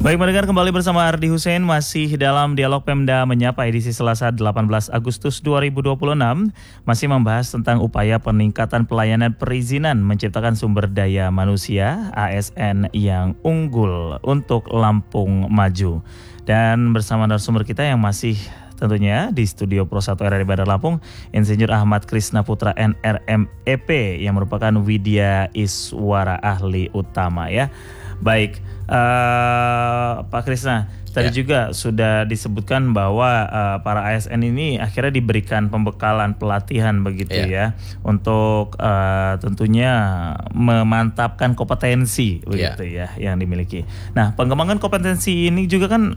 Baik, mendengar kembali bersama Ardi Hussein masih dalam Dialog Pemda Menyapa edisi Selasa 18 Agustus 2026 masih membahas tentang upaya peningkatan pelayanan perizinan menciptakan sumber daya manusia ASN yang unggul untuk Lampung Maju. Dan bersama narasumber kita yang masih tentunya di studio Pro 1 RRI Bandar Lampung, Insinyur Ahmad Krisna Putra NRMEP yang merupakan Widya Iswara ahli utama ya. Baik, Pak Krisna, tadi juga sudah disebutkan bahwa para ASN ini akhirnya diberikan pembekalan pelatihan begitu ya untuk tentunya memantapkan kompetensi begitu ya yang dimiliki. Nah, pengembangan kompetensi ini juga kan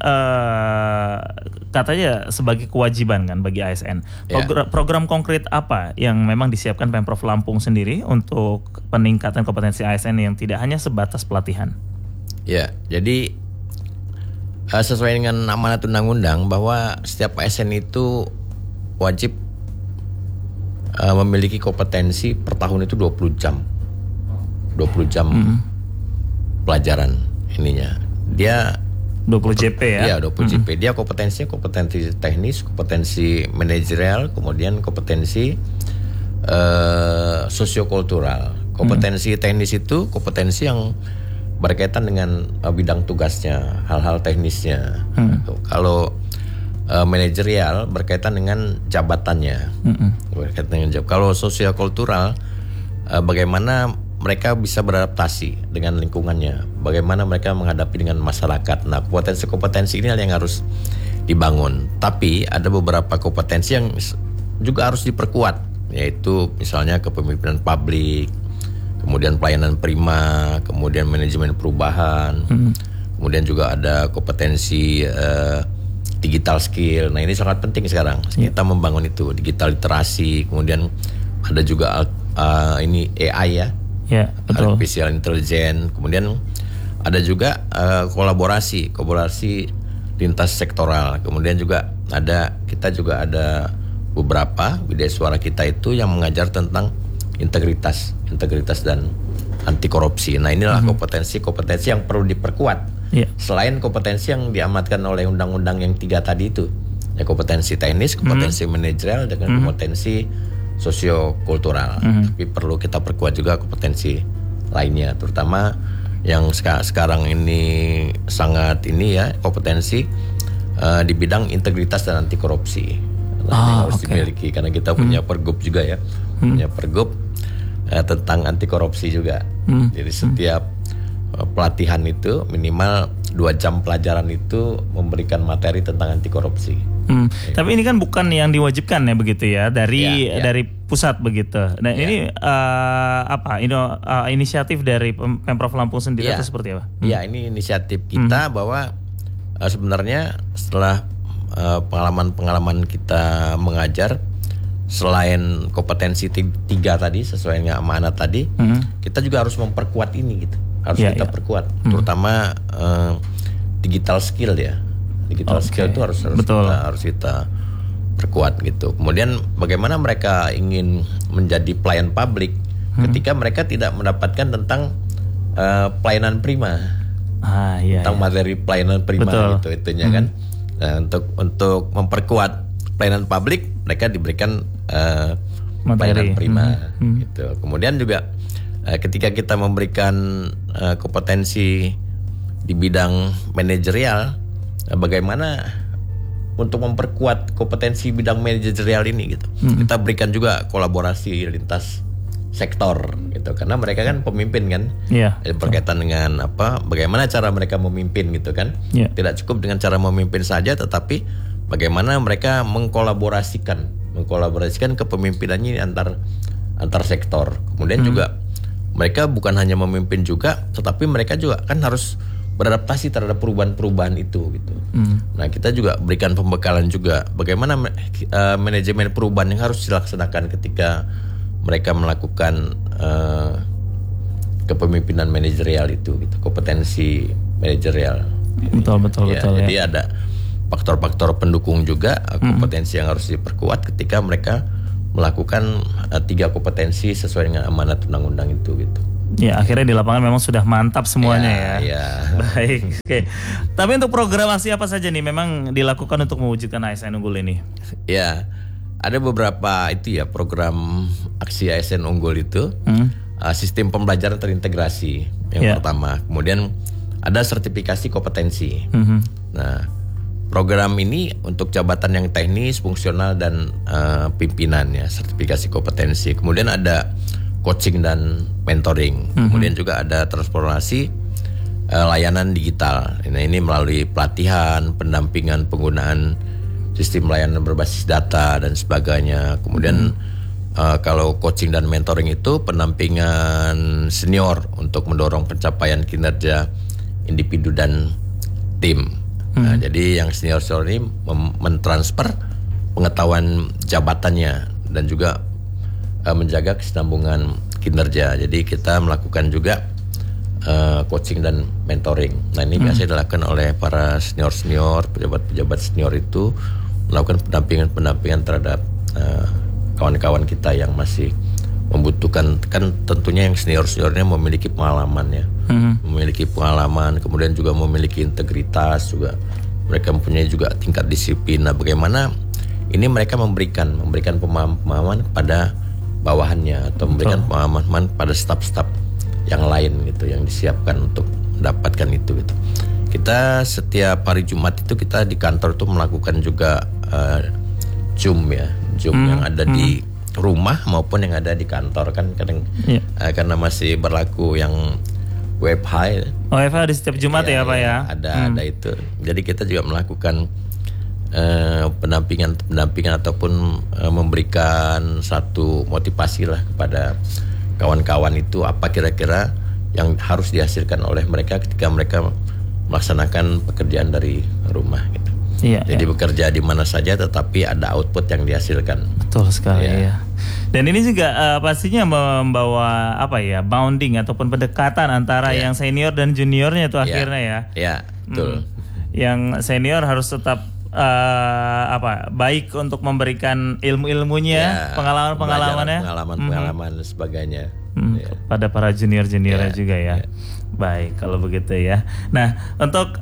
katanya sebagai kewajiban kan bagi ASN. Program konkret apa yang memang disiapkan Pemprov Lampung sendiri untuk peningkatan kompetensi ASN yang tidak hanya sebatas pelatihan? Ya, jadi sesuai dengan amanat undang-undang bahwa setiap ASN itu wajib memiliki kompetensi per tahun itu 20 jam. 20 jam pelajaran ininya. Dia 20 JP ya? Iya, 20 JP. Dia kompetensi teknis, kompetensi manajerial, kemudian kompetensi sosiokultural. Kompetensi teknis itu kompetensi yang berkaitan dengan bidang tugasnya, hal-hal teknisnya. Kalau manajerial berkaitan dengan jabatannya. Berkaitan dengan kalau sosiokultural bagaimana mereka bisa beradaptasi dengan lingkungannya, bagaimana mereka menghadapi dengan masyarakat. Nah, kompetensi-kompetensi ini yang harus dibangun. Tapi ada beberapa kompetensi yang juga harus diperkuat, yaitu misalnya kepemimpinan publik, kemudian pelayanan prima, kemudian manajemen perubahan, kemudian juga ada kompetensi digital skill. Nah, ini sangat penting sekarang kita membangun itu, digital literasi. Kemudian ada juga ini AI ya, betul. Artificial intelligence. Kemudian ada juga kolaborasi lintas sektoral. Kemudian juga kita juga ada beberapa Widya Iswara kita itu yang mengajar tentang integritas dan anti korupsi. Nah, inilah kompetensi yang perlu diperkuat. Selain kompetensi yang diamatkan oleh undang-undang yang 3 tadi itu, ya kompetensi teknis, kompetensi manajerial, dengan kompetensi sosiokultural. Tapi perlu kita perkuat juga kompetensi lainnya, terutama yang sekarang ini sangat kompetensi di bidang integritas dan anti korupsi. Nah, harus dimiliki karena kita punya pergub juga ya, punya pergub tentang anti korupsi juga. Jadi setiap pelatihan itu minimal 2 jam pelajaran itu memberikan materi tentang anti korupsi. Tapi ini kan bukan yang diwajibkan ya begitu ya dari pusat begitu. Nah ini inisiatif dari Pemprov Lampung sendiri atau seperti apa? Ya, ini inisiatif kita bahwa sebenarnya setelah pengalaman kita mengajar, selain kompetensi 3 tadi sesuai dengan amanat tadi, kita juga harus memperkuat ini gitu. Harus kita perkuat, terutama digital skill ya. Digital skill itu harus kita perkuat gitu. Kemudian bagaimana mereka ingin menjadi pelayan publik ketika mereka tidak mendapatkan tentang pelayanan prima. Tentang materi pelayanan prima gitu itunya kan. Nah, untuk memperkuat pelayanan publik, mereka diberikan pelayanan prima gitu. Kemudian juga ketika kita memberikan kompetensi di bidang manajerial, bagaimana untuk memperkuat kompetensi bidang manajerial ini gitu. Kita berikan juga kolaborasi lintas sektor gitu, karena mereka kan pemimpin kan, berkaitan dengan bagaimana cara mereka memimpin gitu kan. Tidak cukup dengan cara memimpin saja, tetapi bagaimana mereka mengkolaborasikan kepemimpinannya antar sektor. Kemudian juga mereka bukan hanya memimpin juga, tetapi mereka juga kan harus beradaptasi terhadap perubahan-perubahan itu gitu. Nah, kita juga berikan pembekalan juga bagaimana manajemen perubahan yang harus dilaksanakan ketika mereka melakukan kepemimpinan manajerial itu gitu, kompetensi manajerial. Betul. Jadi ada faktor-faktor pendukung juga, kompetensi yang harus diperkuat ketika mereka melakukan 3 kompetensi sesuai dengan amanat undang-undang itu gitu. Ya, akhirnya di lapangan memang sudah mantap semuanya ya. Baik. Oke. Tapi untuk program aksi apa saja nih memang dilakukan untuk mewujudkan ASN unggul ini? Ya, ada beberapa itu ya program aksi ASN unggul itu. Sistem pembelajaran terintegrasi yang pertama. Kemudian ada sertifikasi kompetensi. Nah, program ini untuk jabatan yang teknis, fungsional dan pimpinan ya, sertifikasi kompetensi. Kemudian ada coaching dan mentoring. Kemudian juga ada transformasi layanan digital. Nah, ini melalui pelatihan, pendampingan penggunaan sistem layanan berbasis data dan sebagainya. Kemudian kalau coaching dan mentoring itu pendampingan senior untuk mendorong pencapaian kinerja individu dan tim. Nah, jadi yang senior ini mentransfer pengetahuan jabatannya dan juga menjaga kesinambungan kinerja. Jadi kita melakukan juga coaching dan mentoring. Nah, ini biasanya dilakukan oleh para senior, pejabat-pejabat senior itu melakukan pendampingan terhadap kawan-kawan kita yang masih membutuhkan. Kan tentunya yang seniornya memiliki pengalaman ya, memiliki pengalaman, kemudian juga memiliki integritas juga. Mereka mempunyai juga tingkat disiplin. Nah, bagaimana ini mereka memberikan pemahaman pada bawahannya atau memberikan pemahaman pada staf-staf yang lain gitu yang disiapkan untuk mendapatkan itu gitu. Kita setiap hari Jumat itu kita di kantor itu melakukan juga Zoom yang ada di rumah maupun yang ada di kantor kan kadang karena masih berlaku yang WFH. WFH di setiap Jumat ya Pak ya. Ada itu. Jadi kita juga melakukan pendampingan ataupun memberikan satu motivasi lah kepada kawan-kawan itu apa kira-kira yang harus dihasilkan oleh mereka ketika mereka melaksanakan pekerjaan dari rumah gitu. Jadi bekerja di mana saja tetapi ada output yang dihasilkan. Betul sekali ya. Dan ini juga pastinya membawa bonding ataupun pendekatan antara yang senior dan juniornya itu akhirnya ya. Iya, betul. Yang senior harus tetap baik untuk memberikan ilmu-ilmunya, pengalaman-pengalamannya, pengalaman dan sebagainya pada para junior-juniornya juga ya. Baik kalau begitu ya. Nah, untuk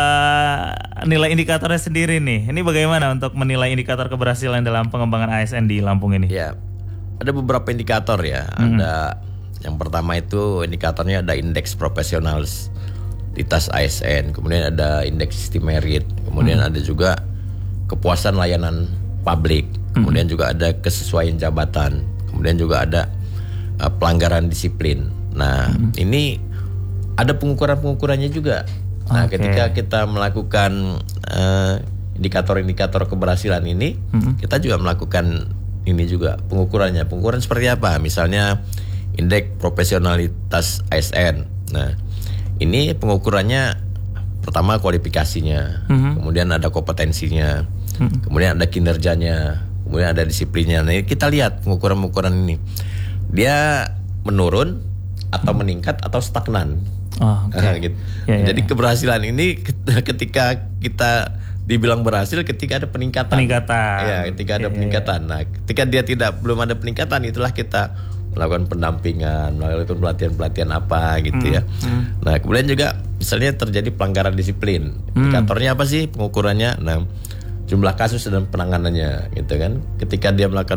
nilai indikatornya sendiri nih, ini bagaimana untuk menilai indikator keberhasilan dalam pengembangan ASN di Lampung ini? Ya, ada beberapa indikator ya. Ada yang pertama itu indikatornya ada indeks profesionalitas ASN, kemudian ada indeks sistem merit, kemudian ada juga kepuasan layanan publik, kemudian juga ada kesesuaian jabatan, kemudian juga ada pelanggaran disiplin. Nah, ini ada pengukurannya juga. Nah, ketika kita melakukan indikator-indikator keberhasilan ini, kita juga melakukan ini juga pengukurannya. Pengukuran seperti apa? Misalnya indeks profesionalitas ASN. Nah, ini pengukurannya pertama kualifikasinya, kemudian ada kompetensinya, kemudian ada kinerjanya, kemudian ada disiplinnya. Nah, kita lihat pengukuran ini, dia menurun atau meningkat atau stagnan. Gitu. Jadi keberhasilan ini ketika kita dibilang berhasil ketika ada peningkatan. Ya, ketika ada peningkatan. Nah, ketika dia belum ada peningkatan, itulah kita melakukan pendampingan, melakukan pelatihan apa gitu ya. Nah, kemudian juga misalnya terjadi pelanggaran disiplin. Indikatornya apa sih pengukurannya? Nah, jumlah kasus dan penanganannya gitu kan. Ketika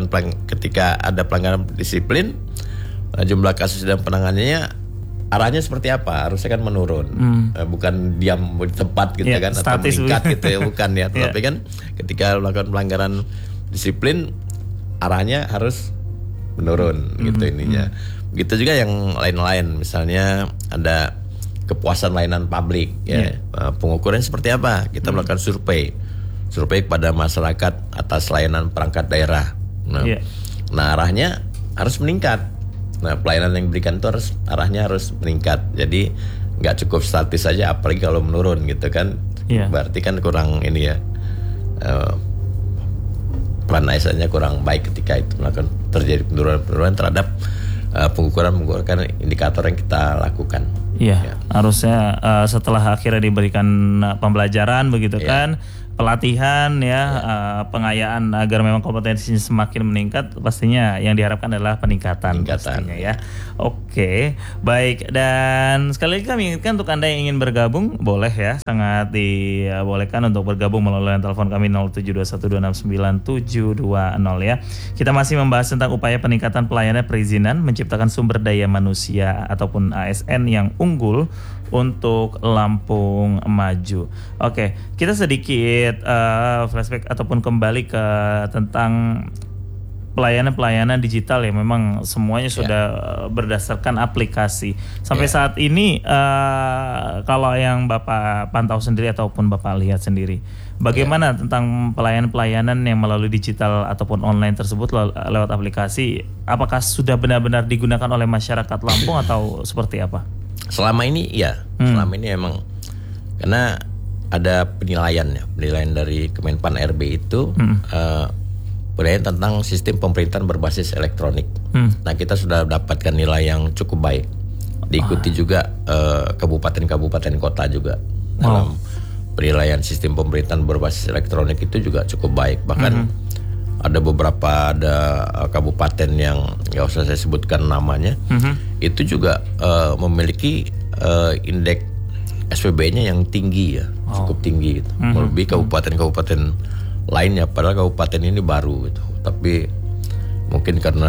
ada pelanggaran disiplin, jumlah kasus dan penanganannya arahnya seperti apa? Harusnya kan menurun, bukan diam di tempat gitu kan, atau meningkat gitu ya, bukan ya. Tapi kan ketika melakukan pelanggaran disiplin, arahnya harus menurun gitu ininya. Begitu juga yang lain-lain, misalnya ada kepuasan layanan publik ya. Pengukuran seperti apa? Kita melakukan survei kepada masyarakat atas layanan perangkat daerah. Nah, arahnya harus meningkat. Nah, pelayanan yang diberikan itu arahnya harus meningkat. Jadi nggak cukup statis saja, apalagi kalau menurun gitu kan. Berarti kan kurang ini ya. Peran ASN-nya kurang baik ketika itu melakukan terjadi penurunan terhadap pengukuran indikator yang kita lakukan. Harusnya setelah akhirnya diberikan pembelajaran begitu kan, pelatihan ya, pengayaan agar memang kompetensinya semakin meningkat, pastinya yang diharapkan adalah peningkatan. Pastinya ya. Oke, baik, dan sekali lagi kami ingatkan untuk Anda yang ingin bergabung, boleh ya, sangat dibolehkan untuk bergabung melalui telepon kami 0721269720 ya. Kita masih membahas tentang upaya peningkatan pelayanan perizinan menciptakan sumber daya manusia ataupun ASN yang unggul untuk Lampung Maju. Oke, kita sedikit flashback ataupun kembali ke tentang pelayanan digital ya, memang semuanya sudah berdasarkan aplikasi. Sampai saat ini kalau yang Bapak pantau sendiri ataupun Bapak lihat sendiri, bagaimana tentang pelayanan yang melalui digital ataupun online tersebut lewat aplikasi, apakah sudah benar-benar digunakan oleh masyarakat Lampung atau seperti apa? Selama ini selama ini emang karena ada penilaian dari Kemenpan RB itu penilaian tentang sistem pemerintahan berbasis elektronik. Nah, kita sudah dapatkan nilai yang cukup baik. Diikuti juga kabupaten-kabupaten kota juga dalam penilaian sistem pemerintahan berbasis elektronik itu juga cukup baik. Bahkan ada beberapa kabupaten yang nggak usah saya sebutkan namanya, itu juga memiliki indeks SPB-nya yang tinggi ya, cukup tinggi gitu. Melebihi kabupaten-kabupaten lainnya, padahal kabupaten ini baru gitu. Tapi mungkin karena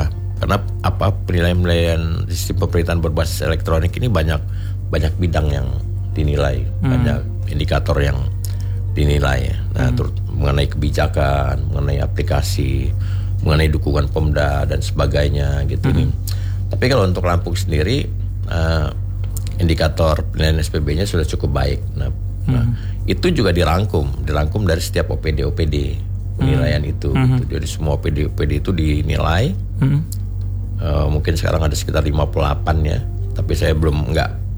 penilaian sistem pemerintahan berbasis elektronik ini banyak bidang yang dinilai, banyak indikator yang dinilai. Nah, mengenai kebijakan, mengenai aplikasi, mengenai dukungan Pemda dan sebagainya gitu nih. Tapi kalau untuk Lampung sendiri, indikator penilaian SPB-nya sudah cukup baik. Nah, itu juga dirangkum dari setiap OPD penilaian itu. Gitu. Jadi semua OPD itu dinilai. Mungkin sekarang ada sekitar 58 ya, tapi saya belum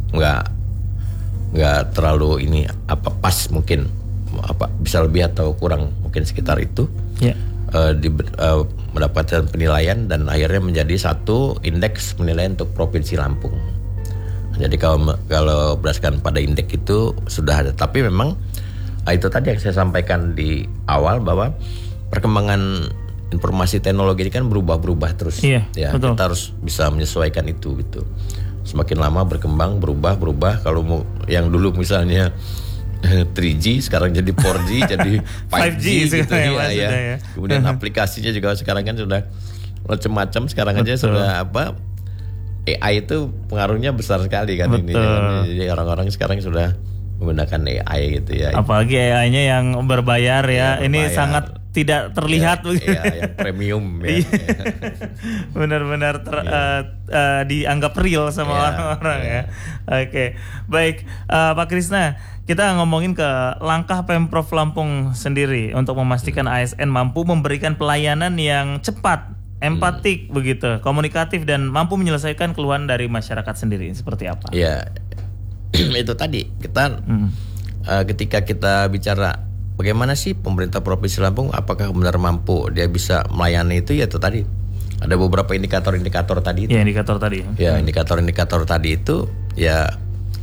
nggak terlalu ini pas mungkin bisa lebih atau kurang, mungkin sekitar itu. Mendapatkan penilaian dan akhirnya menjadi satu indeks penilaian untuk Provinsi Lampung. Jadi kalau berdasarkan pada indeks itu sudah ada, tapi memang itu tadi yang saya sampaikan di awal bahwa perkembangan informasi teknologi ini kan berubah terus. Betul. Kita harus bisa menyesuaikan itu gitu. Semakin lama berkembang, berubah. Kalau yang dulu misalnya 3G sekarang jadi 4G, jadi 5G gitu ya. Kemudian aplikasinya juga sekarang kan sudah macam-macam. Sekarang aja sudah AI itu pengaruhnya besar sekali kan. Ini. Jadi orang-orang sekarang sudah menggunakan AI gitu ya. Apalagi AI-nya yang berbayar ya. Ini sangat tidak terlihat yang premium ya. Benar-benar dianggap real sama orang-orang ya. Oke. Baik, Pak Krisna, kita ngomongin ke langkah Pemprov Lampung sendiri untuk memastikan ASN mampu memberikan pelayanan yang cepat, empatik begitu, komunikatif dan mampu menyelesaikan keluhan dari masyarakat sendiri. Seperti apa? Ya, itu tadi kita ketika kita bicara bagaimana sih pemerintah Provinsi Lampung, apakah benar mampu dia bisa melayani itu, ya itu tadi ada beberapa indikator-indikator tadi itu. Ya, indikator tadi. Ya, indikator-indikator tadi itu ya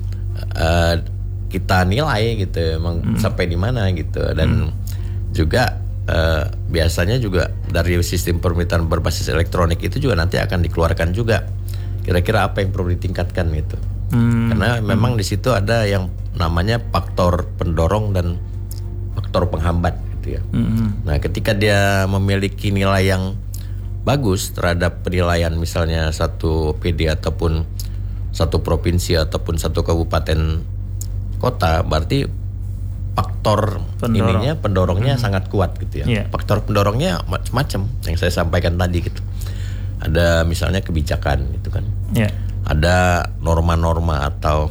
kita nilai gitu, emang sampai di mana gitu, dan juga biasanya juga dari sistem pemerintahan berbasis elektronik itu juga nanti akan dikeluarkan juga kira-kira apa yang perlu ditingkatkan gitu. Karena memang di situ ada yang namanya faktor pendorong dan faktor penghambat gitu ya. Nah, ketika dia memiliki nilai yang bagus terhadap penilaian misalnya satu PD ataupun satu provinsi ataupun satu kabupaten kota, berarti faktor pendorongnya sangat kuat gitu ya. Faktor pendorongnya macam-macam yang saya sampaikan tadi gitu. Ada misalnya kebijakan gitu kan. Ada norma-norma atau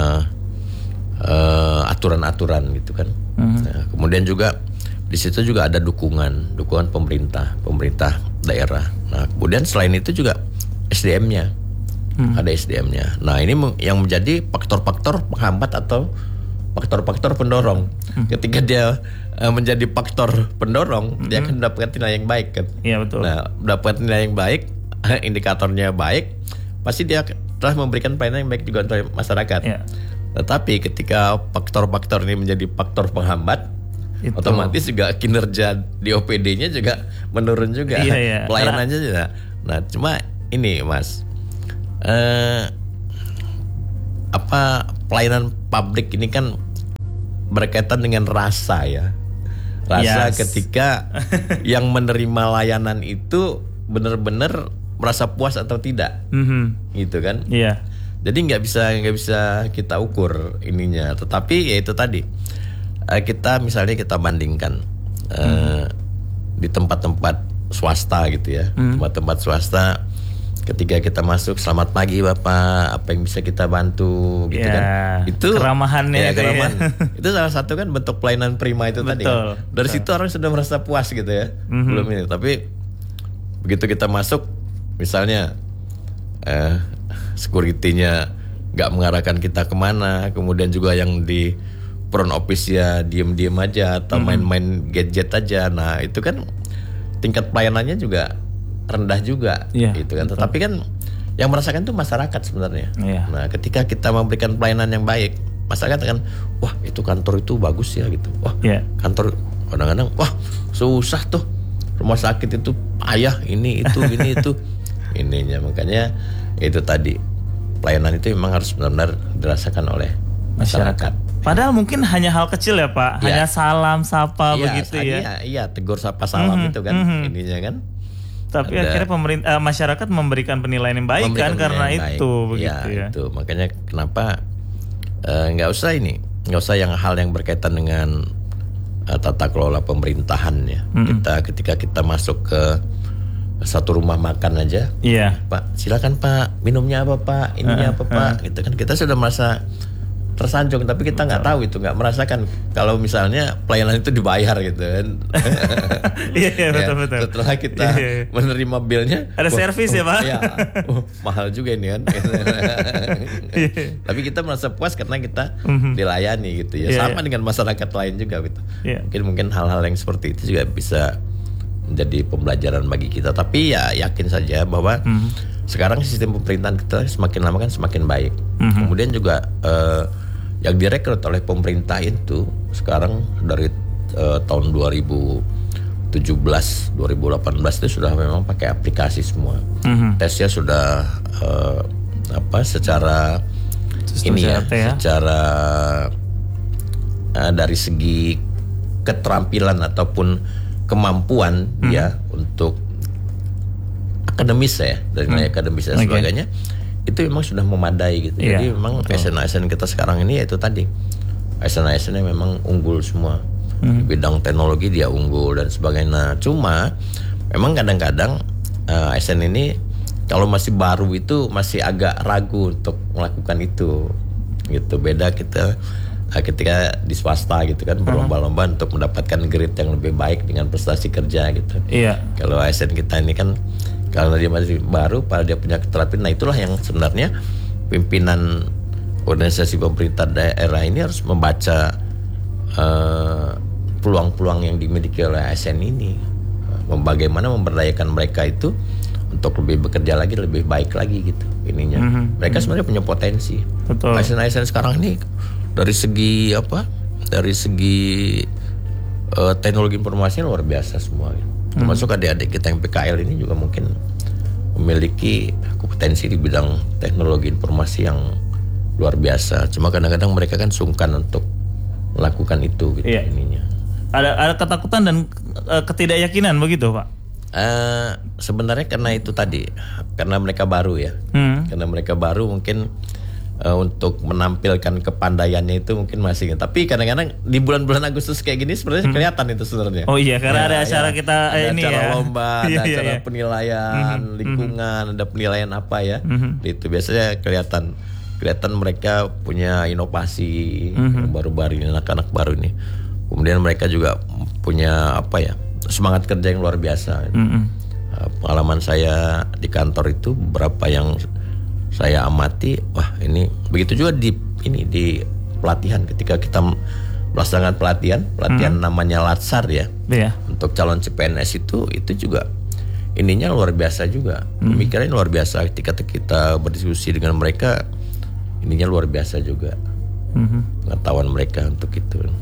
aturan-aturan gitu kan. Nah, kemudian juga di situ juga ada dukungan pemerintah daerah. Nah, kemudian selain itu juga SDM-nya. Ada SDM-nya. Nah, ini yang menjadi faktor-faktor penghambat atau faktor-faktor pendorong. Ketika dia menjadi faktor pendorong, dia akan mendapatkan nilai yang baik kan. Iya, betul. Nah, mendapatkan nilai yang baik, indikatornya baik, pasti dia telah memberikan pelayanan yang baik juga untuk masyarakat. Tetapi ketika faktor-faktor ini menjadi faktor penghambat, otomatis juga kinerja di OPD-nya juga menurun juga, pelayanannya juga. Nah, cuma ini Mas, pelayanan publik ini kan berkaitan dengan rasa ya. Rasa ketika yang menerima layanan itu benar-benar merasa puas atau tidak, gitu kan? Iya. Jadi nggak bisa kita ukur ininya. Tetapi ya itu tadi, kita misalnya kita bandingkan di tempat-tempat swasta gitu ya, tempat-tempat swasta. Ketika kita masuk, selamat pagi Bapak, apa yang bisa kita bantu gitu kan. Itu keramahannya keramahan. Itu salah satu kan bentuk pelayanan prima itu tadi kan. Dari situ orang sudah merasa puas gitu ya. Belum ini, tapi begitu kita masuk misalnya security-nya nggak mengarahkan kita kemana, kemudian juga yang di front office ya diem-diem aja atau main-main gadget aja. Nah, itu kan tingkat pelayanannya juga rendah juga, gitu kan. Betul. Tetapi kan yang merasakan itu masyarakat sebenarnya. Nah, ketika kita memberikan pelayanan yang baik, masyarakat kan, wah itu kantor itu bagus ya gitu. Wah kantor kadang-kadang, wah susah tuh rumah sakit itu payah ini itu ininya. Makanya itu tadi pelayanan itu memang harus benar-benar dirasakan oleh masyarakat. Padahal mungkin hanya hal kecil ya Pak, hanya salam sapa begitu ya. Iya, tegur sapa salam itu kan ininya kan. Tapi akhirnya masyarakat memberikan penilaian yang baik kan karena itu begitu ya. Itu makanya kenapa nggak usah yang hal yang berkaitan dengan tata kelola pemerintahan ya. Ketika kita masuk ke satu rumah makan aja, Pak silakan Pak, minumnya apa Pak, ininya apa Pak, gitu kan. Kita sudah merasa tersanjung, tapi kita nggak tahu itu, nggak merasakan kalau misalnya pelayanan itu dibayar gitu kan. Betul. Setelah kita menerima bilnya, ada servis ya Pak. Mahal juga ini kan. Tapi kita merasa puas karena kita dilayani gitu ya. Sama dengan masyarakat lain juga gitu. Mungkin hal-hal yang seperti itu juga bisa menjadi pembelajaran bagi kita. Tapi ya yakin saja bahwa sekarang sistem pemerintahan kita semakin lama kan semakin baik. Kemudian juga yang direkrut oleh pemerintah itu sekarang dari tahun 2017, 2018 itu sudah memang pakai aplikasi semua. Tesnya sudah secara secara dari segi keterampilan ataupun kemampuan ya untuk akademis ya, dari nilai akademis dan sebagainya, itu memang sudah memadai gitu. Jadi memang ASN kita sekarang ini yaitu tadi ASN yang memang unggul semua. Di bidang teknologi dia unggul dan sebagainya. Nah, cuma memang kadang-kadang ASN ini kalau masih baru itu masih agak ragu untuk melakukan itu gitu. Beda kita ketika di swasta gitu kan berlomba-lomba untuk mendapatkan grade yang lebih baik dengan prestasi kerja gitu. Kalau ASN kita ini kan karena dia masih baru, pada dia punya keterampilan. Nah, itulah yang sebenarnya pimpinan organisasi pemerintah daerah ini harus membaca peluang-peluang yang dimiliki oleh ASN ini, bagaimana memberdayakan mereka itu untuk lebih bekerja lagi, lebih baik lagi gitu ininya. Mereka sebenarnya punya potensi. ASN sekarang ini dari segi teknologi informasinya luar biasa semua gitu. Termasuk adik-adik kita yang PKL ini juga mungkin memiliki kompetensi di bidang teknologi informasi yang luar biasa. Cuma kadang-kadang mereka kan sungkan untuk melakukan itu gitu ininya. Ada ketakutan dan ketidakyakinan begitu Pak? Sebenarnya karena itu tadi, karena mereka baru ya. Karena mereka baru mungkin untuk menampilkan kepandaiannya itu mungkin masih. Tapi kadang-kadang di bulan-bulan Agustus kayak gini sebenarnya kelihatan itu sebenarnya. Karena ada acara kita ada ini acara ya. lomba, ada acara penilaian lingkungan, ada penilaian apa ya. Itu biasanya kelihatan mereka punya inovasi yang baru-baru ini, anak-anak baru ini. Kemudian mereka juga punya semangat kerja yang luar biasa. Pengalaman saya di kantor itu beberapa yang saya amati, wah ini begitu juga di pelatihan. Ketika kita melaksanakan pelatihan namanya Latsar ya, untuk calon CPNS itu juga ininya luar biasa juga, pemikirannya luar biasa. Ketika kita berdiskusi dengan mereka, ininya luar biasa juga, pengetahuan mereka untuk itu.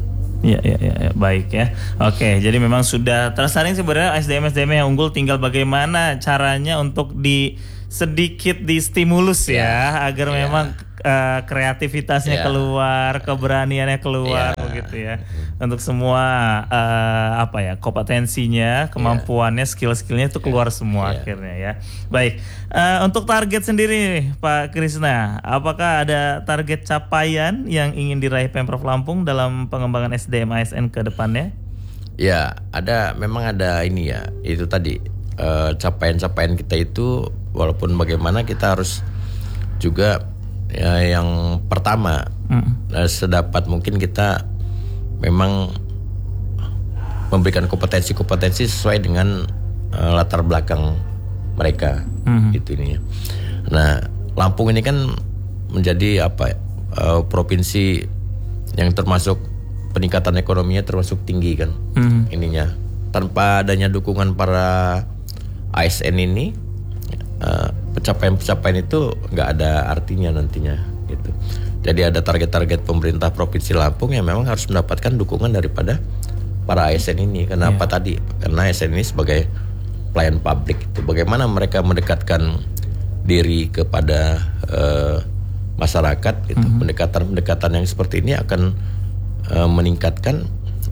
Ya, baik ya. Oke, jadi memang sudah tersaring sebenarnya SDM yang unggul, tinggal bagaimana caranya untuk sedikit distimulus ya agar memang kreativitasnya keluar, keberaniannya keluar begitu ya. Untuk semua kompetensinya, kemampuannya, skill-skillnya itu keluar semua akhirnya ya. Baik, untuk target sendiri Pak Krisna, apakah ada target capaian yang ingin diraih Pemprov Lampung dalam pengembangan SDM ASN ke depannya? Ya, memang ada ini ya, itu tadi capaian-capaian kita itu, walaupun bagaimana kita harus juga yang pertama sedapat mungkin kita memang memberikan kompetensi sesuai dengan latar belakang mereka gitu ini. Nah, Lampung ini kan menjadi provinsi yang termasuk peningkatan ekonominya termasuk tinggi kan ininya. Tanpa adanya dukungan para ASN ini, pencapaian itu nggak ada artinya nantinya gitu. Jadi ada target-target pemerintah Provinsi Lampung yang memang harus mendapatkan dukungan daripada para ASN ini. Kenapa tadi? Karena ASN ini sebagai pelayan publik itu, bagaimana mereka mendekatkan diri kepada masyarakat gitu. Pendekatan yang seperti ini akan meningkatkan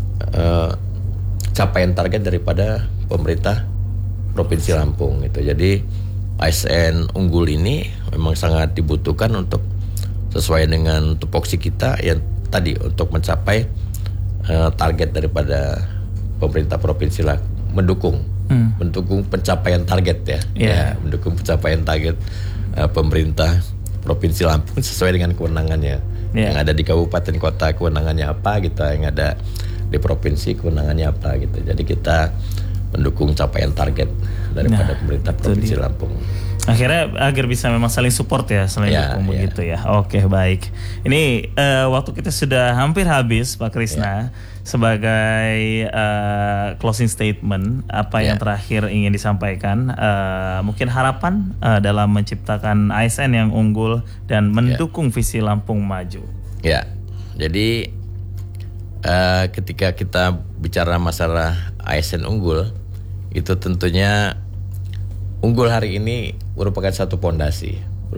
capaian target daripada pemerintah Provinsi Lampung gitu. Jadi ASN unggul ini memang sangat dibutuhkan untuk sesuai dengan tupoksi kita yang tadi untuk mencapai target daripada pemerintah provinsi lah, mendukung pencapaian target mendukung pencapaian target pemerintah provinsi Lampung sesuai dengan kewenangannya yang ada di kabupaten kota, kewenangannya apa gitu, yang ada di provinsi kewenangannya apa gitu. Jadi kita mendukung capaian target daripada pemerintah provinsi Lampung. Akhirnya agar bisa memang saling support ya, saling dukung begitu ya. Oke, baik. Ini waktu kita sudah hampir habis Pak Krisna. Sebagai closing statement, apa yang terakhir ingin disampaikan? Mungkin harapan dalam menciptakan ASN yang unggul dan mendukung visi Lampung Maju. Ya, jadi ketika kita bicara masalah ASN unggul, itu tentunya unggul hari ini merupakan satu fondasi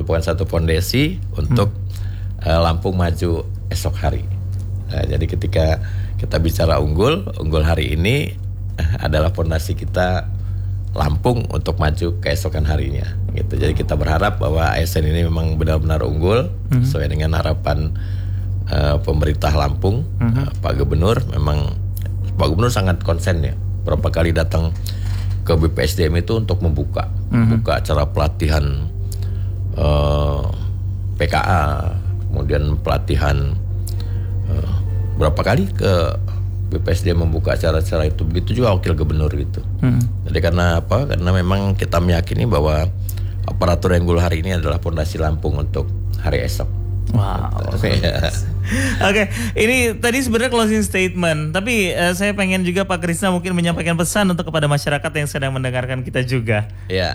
untuk Lampung Maju esok hari. Nah, jadi ketika kita bicara unggul hari ini adalah fondasi kita Lampung untuk maju keesokan harinya. Gitu. Jadi kita berharap bahwa ASN ini memang benar-benar unggul sesuai dengan harapan pemerintah Lampung. Pak Gubernur sangat konsen ya. Berapa kali datang ke BPSDM itu untuk membuka acara pelatihan PKA, kemudian pelatihan berapa kali ke BPSDM membuka acara-acara itu. Begitu juga wakil gubernur gitu. Jadi karena apa? Karena memang kita meyakini bahwa aparatur yang unggul hari ini adalah fondasi Lampung untuk hari esok. Wow. Oke, ini tadi sebenarnya closing statement, tapi saya pengen juga Pak Krisna mungkin menyampaikan pesan untuk kepada masyarakat yang sedang mendengarkan kita juga. Ya.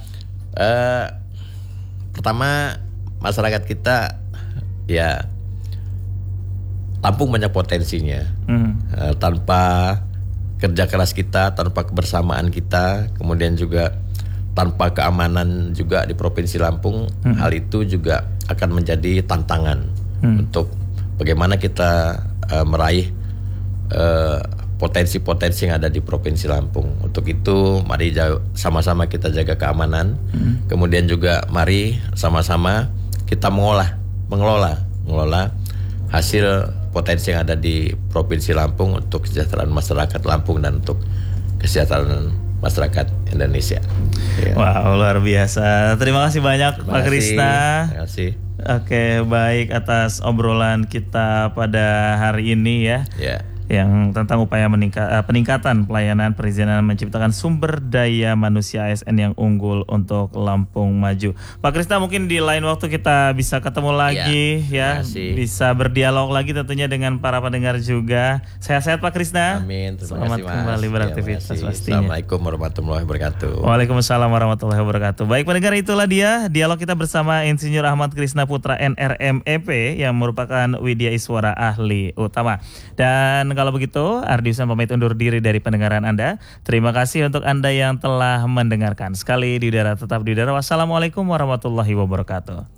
Pertama, masyarakat kita ya Lampung banyak potensinya. Tanpa kerja keras kita, tanpa kebersamaan kita, kemudian juga tanpa keamanan juga di Provinsi Lampung, hal itu juga akan menjadi tantangan untuk bagaimana kita meraih potensi-potensi yang ada di Provinsi Lampung. Untuk itu mari sama-sama kita jaga keamanan, kemudian juga mari sama-sama kita mengelola hasil potensi yang ada di Provinsi Lampung untuk kesejahteraan masyarakat Lampung dan untuk kesejahteraan masyarakat Indonesia. Wow, luar biasa. Terima kasih banyak Pak Krisna. Terima kasih. Oke, baik, atas obrolan kita pada hari ini ya. Yang tentang upaya peningkatan pelayanan perizinan menciptakan sumber daya manusia ASN yang unggul untuk Lampung Maju. Pak Krisna, mungkin di lain waktu kita bisa ketemu lagi bisa berdialog lagi tentunya dengan para pendengar juga. Sehat-sehat Pak Krisna. Amin. Selamat kembali beraktivitas pastinya. Assalamualaikum warahmatullahi wabarakatuh. Waalaikumsalam warahmatullahi wabarakatuh. Baik pendengar, itulah dia dialog kita bersama Insinyur Ahmad Krisna Putra NRMEP yang merupakan Widya Iswara ahli utama. Dan kalau begitu Ardi Hussein pamit undur diri dari pendengaran Anda. Terima kasih untuk Anda yang telah mendengarkan. Sekali di udara tetap di udara. Wassalamualaikum warahmatullahi wabarakatuh.